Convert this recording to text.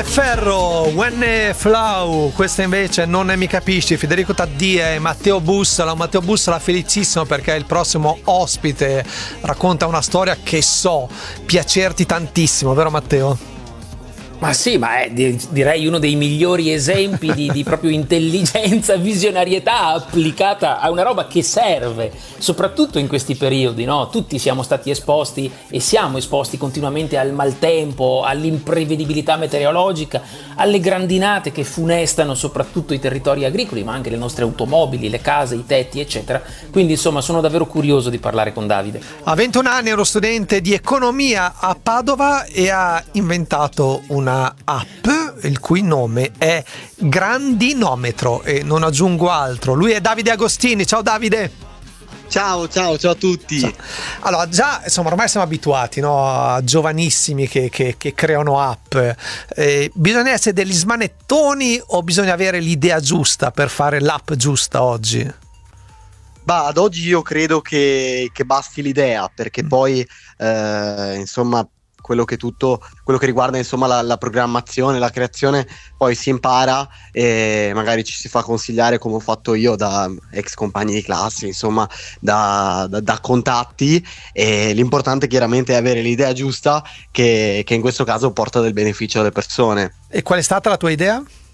Ferro, When Flow, questa invece Non ne mi capisci, Federico Taddia e Matteo Bussola. Matteo Bussola felicissimo perché è il prossimo ospite, racconta una storia che so piacerti tantissimo, vero Matteo? Ma sì, ma è direi uno dei migliori esempi di proprio intelligenza, visionarietà applicata a una roba che serve, soprattutto in questi periodi, no? Tutti siamo stati esposti e siamo esposti continuamente al maltempo, all'imprevedibilità meteorologica, alle grandinate che funestano soprattutto i territori agricoli, ma anche le nostre automobili, le case, i tetti, eccetera. Quindi insomma sono davvero curioso di parlare con Davide. A 21 anni è uno studente di economia a Padova e ha inventato una app il cui nome è Grandinometro e non aggiungo altro. Lui è Davide Agostini. Ciao Davide. Ciao a tutti. Ciao. Allora, già insomma ormai siamo abituati, no, a giovanissimi che creano app. Bisogna essere degli smanettoni o bisogna avere l'idea giusta per fare l'app giusta oggi? Bah, ad oggi io credo che basti l'idea, perché poi insomma quello che riguarda insomma la programmazione, la creazione, poi si impara e magari ci si fa consigliare, come ho fatto io, da ex compagni di classe, insomma da contatti, e l'importante chiaramente è avere l'idea giusta che in questo caso porta del beneficio alle persone. E qual è stata la tua idea?